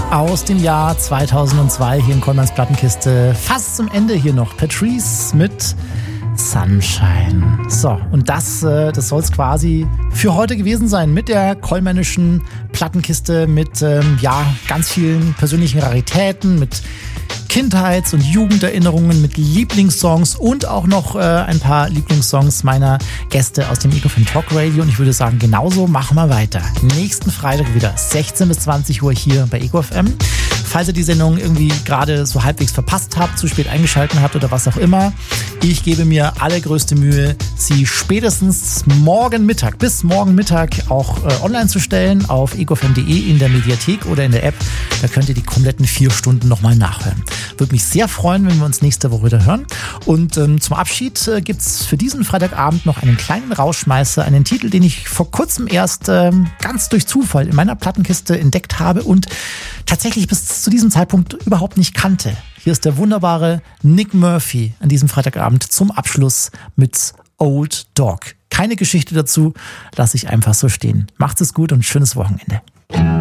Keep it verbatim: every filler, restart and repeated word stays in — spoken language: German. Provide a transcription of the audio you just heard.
aus dem Jahr zweitausendzwei hier in Kollmanns Plattenkiste. Fast zum Ende hier noch Patrice mit Sunshine. So, und das, äh, das soll es quasi für heute gewesen sein mit der kollmännischen Plattenkiste, mit ähm, ja, ganz vielen persönlichen Raritäten, mit Kindheits- und Jugenderinnerungen, mit Lieblingssongs und auch noch äh, ein paar Lieblingssongs meiner Gäste aus dem EcoFM Talk Radio. Und ich würde sagen, genauso machen wir weiter. Nächsten Freitag wieder sechzehn bis zwanzig Uhr hier bei EcoFM. Falls ihr die Sendung irgendwie gerade so halbwegs verpasst habt, zu spät eingeschaltet habt oder was auch immer, ich gebe mir allergrößte Mühe, sie spätestens morgen Mittag, bis morgen Mittag auch äh, online zu stellen auf ecofm punkt de in der Mediathek oder in der App. Da könnt ihr die kompletten vier Stunden nochmal nachhören. Würde mich sehr freuen, wenn wir uns nächste Woche wieder hören. Und ähm, zum Abschied äh, gibt es für diesen Freitagabend noch einen kleinen Rausschmeißer, einen Titel, den ich vor kurzem erst ähm, ganz durch Zufall in meiner Plattenkiste entdeckt habe und tatsächlich bis zu diesem Zeitpunkt überhaupt nicht kannte. Hier ist der wunderbare Nick Murphy an diesem Freitagabend zum Abschluss mit Old Dog. Keine Geschichte dazu, lasse ich einfach so stehen. Macht es gut und schönes Wochenende.